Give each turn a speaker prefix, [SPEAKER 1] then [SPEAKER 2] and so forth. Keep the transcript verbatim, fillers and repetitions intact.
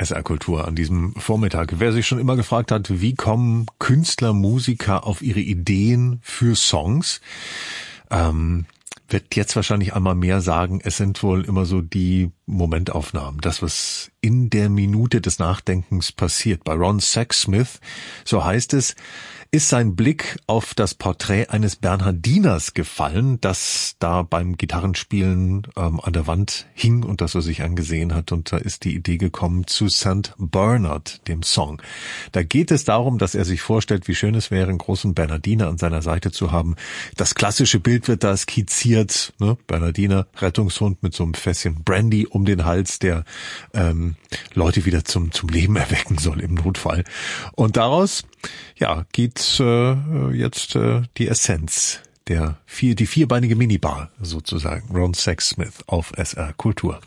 [SPEAKER 1] S R Kultur an diesem Vormittag. Wer sich schon immer gefragt hat, wie kommen Künstler, Musiker auf ihre Ideen für Songs, ähm, wird jetzt wahrscheinlich einmal mehr sagen, es sind wohl immer so die Momentaufnahmen, das, was in der Minute des Nachdenkens passiert. Bei Ron Sexsmith, so heißt es, ist sein Blick auf das Porträt eines Bernhardiners gefallen, das da beim Gitarrenspielen ähm, an der Wand hing und das er sich angesehen hat. Und da ist die Idee gekommen zu Sankt Bernard, dem Song. Da geht es darum, dass er sich vorstellt, wie schön es wäre, einen großen Bernhardiner an seiner Seite zu haben. Das klassische Bild wird da skizziert, ne? Bernhardiner, Rettungshund mit so einem Fässchen Brandy um den Hals, der ähm, Leute wieder zum zum Leben erwecken soll im Notfall. Und daraus ja geht äh, jetzt äh, die Essenz, der vier die vierbeinige Minibar sozusagen. Ron Sexsmith auf S R Kultur.